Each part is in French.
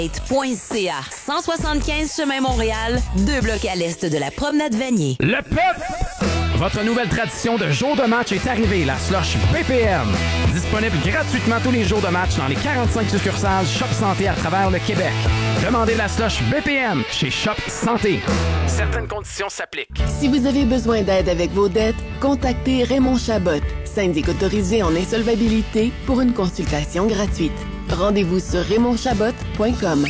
.ca 175 chemin Montréal, 2 blocs à l'est de la promenade Vanier. Le peuple! Votre nouvelle tradition de jour de match est arrivée, la slush BPM. Disponible gratuitement tous les jours de match dans les 45 succursales Shop Santé à travers le Québec. Demandez la slush BPM chez Shop Santé. Certaines conditions s'appliquent. Si vous avez besoin d'aide avec vos dettes, contactez Raymond Chabot, syndic autorisé en insolvabilité, pour une consultation gratuite. Rendez-vous sur RaymondChabot.com.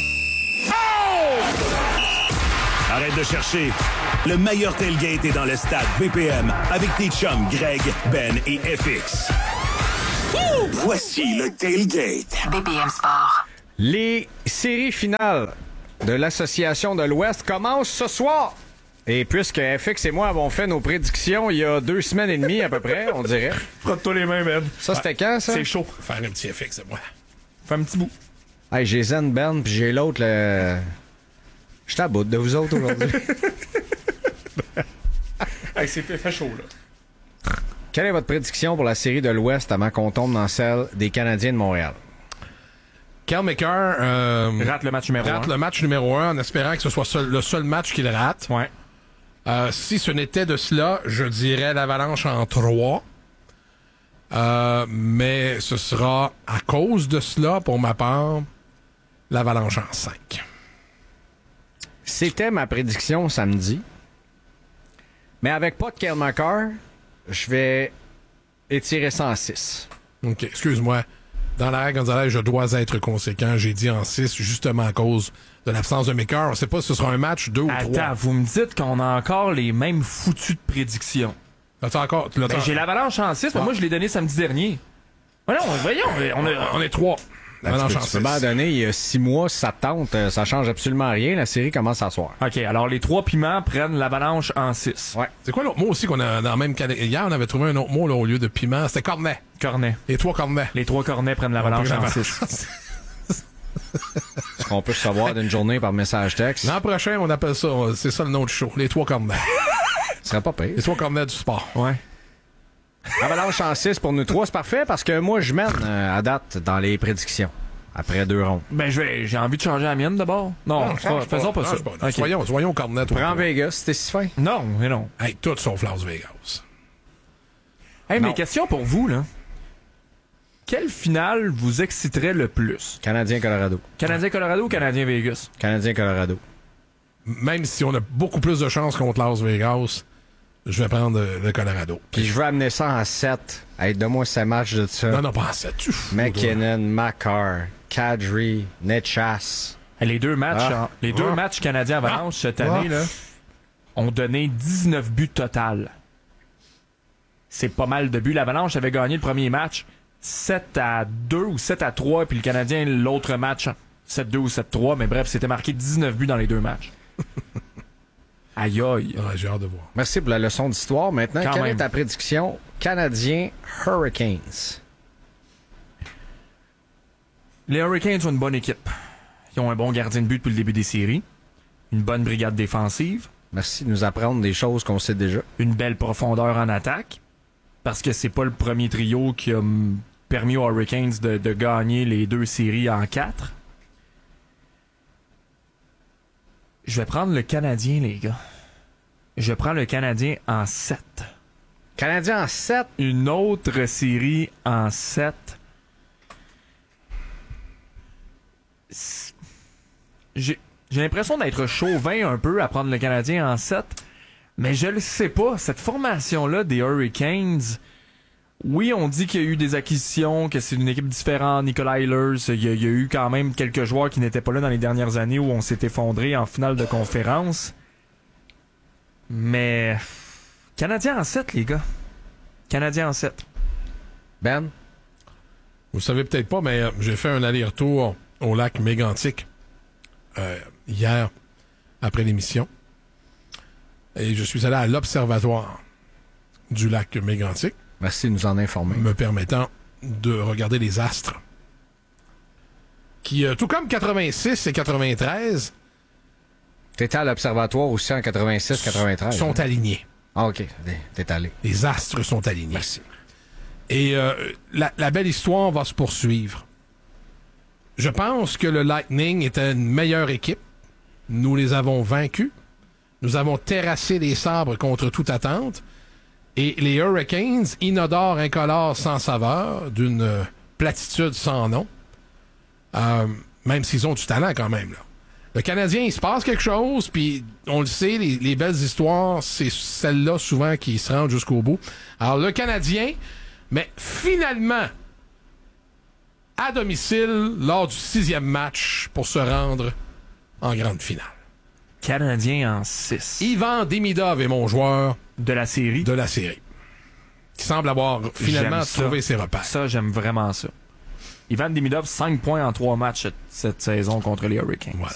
Arrête de chercher. Le meilleur tailgate est dans le stade BPM avec tes chums Greg, Ben et FX. Voici le tailgate. BPM Sport. Les séries finales de l'Association de l'Ouest commencent ce soir. Et puisque FX et moi avons fait nos prédictions il y a 2 semaines et demie à peu près, on dirait. Frotte-toi les mains, Ben. Ça, c'était quand, ça? C'est chaud. Faire un petit FX de moi. Fais un petit bout. Hey, j'ai Zen Ben, puis j'ai l'autre, le... Je suis à bout de vous autres aujourd'hui. Hey, c'est fait chaud, là. Quelle est votre prédiction pour la série de l'Ouest avant qu'on tombe dans celle des Canadiens de Montréal? Cal McCarr Rate le match numéro 1. rate le match numéro 1 en espérant que ce soit le seul match qu'il rate. Ouais. Si ce n'était de cela, je dirais l'Avalanche en 3. Mais ce sera à cause de cela, pour ma part, l'Avalanche en 5. C'était ma prédiction samedi. Mais avec pas de Kel McCarr, je vais étirer ça en 6. OK, excuse-moi. Dans la règle Gonzalez, je dois être conséquent. J'ai dit en 6 justement à cause de l'absence de McCarr. On sait pas si ce sera un match 2 ou 3. Attends, vous me dites qu'on a encore les mêmes foutus de prédictions. L'as-tu encore? J'ai l'Avalanche en 6, mais moi je l'ai donné samedi dernier. Voyons, on est 3. Tu peux bien donner, il y a 6 mois, si ça te tente, ça change absolument rien. La série commence à soir. OK, alors les 3 piments prennent l'Avalanche en 6. Ouais. C'est quoi l'autre mot aussi qu'on a dans la même catégorie? Hier, on avait trouvé un autre mot là, au lieu de piment. C'était cornet. Cornet. Les 3 cornets. Les 3 cornets prennent l'Avalanche en 6. Est-ce qu'on peut se savoir d'une journée par message texte? L'an prochain, on appelle ça, c'est ça le nom du show. Les 3 cornets. Ce serait pas pire. Les 3 cornets du sport. Ouais. Avalanche en 6 pour nous 3, c'est parfait parce que moi, je mène à date dans les prédictions. Après 2 rondes. Ben, j'ai envie de changer la mienne d'abord. Non, faisons pas ça. Okay. Soyons cornets. Prends Vegas, c'était si fin. Non, mais non. Hey, tout sauf Las Vegas. Hey, mais question pour vous, là. Quelle finale vous exciterait le plus? Canadien-Colorado. Canadien-Colorado ou Canadien-Vegas? Canadien-Colorado. Même si on a beaucoup plus de chances contre Las Vegas, je vais prendre le Colorado. Puis je veux amener ça en 7. Hey, donne-moi ce match de ça. Non, pas en 7. Tu fous, McKinnon, McCarr, Kadri, Netchas. Les deux matchs Canadiens-Avalanche cette année là, ont donné 19 buts total. C'est pas mal de buts. L'Avalanche avait gagné le premier match 7-2 ou 7-3, puis le Canadien l'autre match 7-2 ou 7-3, mais bref, c'était marqué 19 buts dans les 2 matchs. Aïe aïe. Ouais, j'ai hâte de voir. Merci pour la leçon d'histoire. Maintenant, quelle est ta prédiction? Canadien Hurricanes. Les Hurricanes ont une bonne équipe. Ils ont un bon gardien de but depuis le début des séries. Une bonne brigade défensive. Merci de nous apprendre des choses qu'on sait déjà. Une belle profondeur en attaque. Parce que c'est pas le premier trio qui a permis aux Hurricanes de gagner les 2 séries en 4. Je vais prendre le Canadien, les gars. Je prends le Canadien en 7. Canadien en 7? Une autre série en 7. J'ai l'impression d'être chauvin un peu à prendre le Canadien en 7, mais je le sais pas. Cette formation-là des Hurricanes, oui, on dit qu'il y a eu des acquisitions, que c'est une équipe différente. Nicolas Ehlers, il y a eu quand même quelques joueurs qui n'étaient pas là dans les dernières années où on s'est effondré en finale de conférence. Mais Canadien en 7, les gars. Canadien en 7. Ben? Vous savez peut-être pas, mais j'ai fait un aller-retour au lac Mégantic hier, après l'émission. Et je suis allé à l'observatoire du lac Mégantic. Merci de nous en informer. Me permettant de regarder les astres. Qui, tout comme 86 et 93... T'étais à l'observatoire aussi en 86-93. Sont alignés. Ah, OK. T'es allé. Les astres sont alignés. Merci. Et la belle histoire va se poursuivre. Je pense que le Lightning était une meilleure équipe. Nous les avons vaincus. Nous avons terrassé les sabres contre toute attente. Et les Hurricanes, inodores, incolores, sans saveur, d'une platitude sans nom, même s'ils ont du talent quand même. Là. Le Canadien, il se passe quelque chose, puis on le sait, les belles histoires, c'est celles-là souvent qui se rendent jusqu'au bout. Alors le Canadien, mais finalement, à domicile, lors du 6e match, pour se rendre en grande finale. Canadien en 6. Ivan Demidov est mon joueur de la série. Qui semble avoir finalement trouvé ses repères. Ça, j'aime vraiment ça. Ivan Demidov, 5 points en 3 matchs cette saison contre les Hurricanes. Voilà.